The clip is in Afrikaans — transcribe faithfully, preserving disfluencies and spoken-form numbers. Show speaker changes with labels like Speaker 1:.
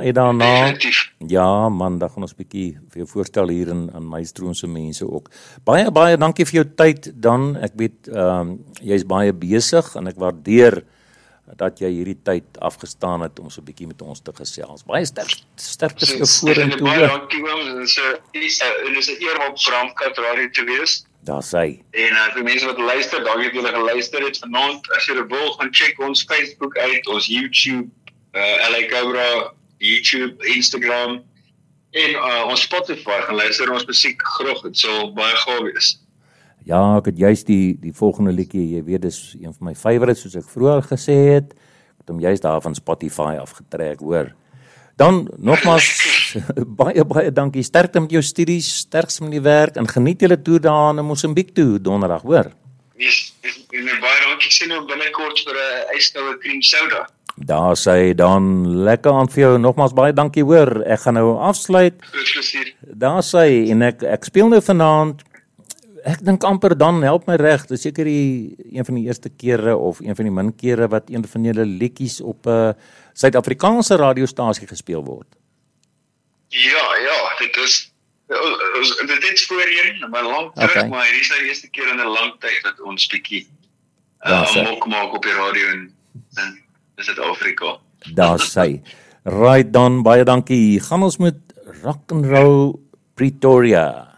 Speaker 1: Hy daarna,
Speaker 2: Definitief.
Speaker 1: ja man, dan gaan ons bietjie vir jou voorstel hier in, in Maestro se mense ook. Baie, baie dankie vir jou tyd dan, ek weet, um, jy is baie besig en ek waardeer dat jy hierdie tyd afgestaan het om so 'n bietjie met ons te gesels. Baie sterk, sterkte vir jou vorentoe.
Speaker 2: Baie dankie oom, dit is 'n is 'n eer om op Brandkat Radio te wees.
Speaker 1: Daar sê.
Speaker 2: En uh, vir mense wat luister, dankie dat julle geluister het vanaand. As jy wil, gaan check ons Facebook uit, ons YouTube, uh, L A Cobra, YouTube, Instagram en uh, ons Spotify. Gaan luister ons musiek grog, dit sal baie gaaf wees.
Speaker 1: Ja, ek het juist die die volgende liedjie, jy weet, dis een van my favorites soos ek vroeër gesê het. Ek het hom juist daar van Spotify afgetrek, hoor. Dan nogmaals baie baie dankie. Sterkte met jou studies, sterkste met die werk en geniet julle toer daar in Mosambiek toe donderdag, hoor.
Speaker 2: Yes, en baie dankie. Ek sien nou binnekort vir 'n yskoue cream soda.
Speaker 1: Daar sê dan lekker aan vir jou. Nogmaals baie dankie, hoor. Ek gaan nou afsluit.
Speaker 2: Groot plesier.
Speaker 1: Daar sê en ek ek speel nou vanaand. Ek dink amper dan help my reg. Dis seker die een van die eerste kere of een van die min kere wat een van julle liedjies op 'n uh, Suid-Afrikaanse radiostasie gespeel word.
Speaker 2: Ja, ja, dit is dit is voorheen, maar lank terug,
Speaker 1: Okay.
Speaker 2: maar hierdie is nou die eerste keer in 'n lang tyd dat ons bietjie
Speaker 1: Daar
Speaker 2: uh,
Speaker 1: sê.
Speaker 2: mok maak op die radio in in Suid-Afrika.
Speaker 1: Daar sê. Right dan, baie dankie. Gaan ons met Rock and Roll Pretoria.